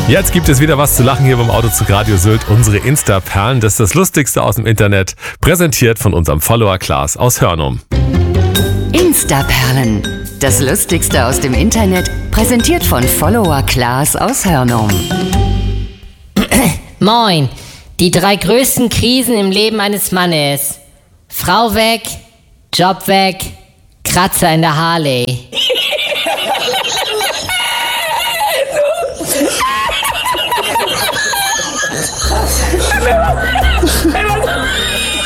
Jetzt gibt es wieder was zu lachen hier beim Auto zu Radio Sylt. Unsere Insta-Perlen, das ist das Lustigste aus dem Internet. Präsentiert von unserem Follower Klaas aus Hörnum. Insta-Perlen, das Lustigste aus dem Internet. Präsentiert von Follower Klaas aus Hörnum. Moin, die 3 größten Krisen im Leben eines Mannes. Frau weg, Job weg, Kratzer in der Harley.